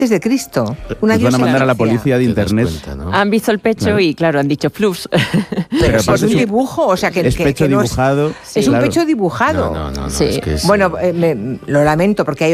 de Cristo. Nos van a mandar a la policía de internet. Cuenta, ¿no? Han visto el pecho Claro. y, claro, han dicho flups. Pero si es aparte un es un- dibujo, o sea que Es pecho no dibujado. es un claro. pecho dibujado. No, Sí. es que es, Bueno, lo lamento porque hay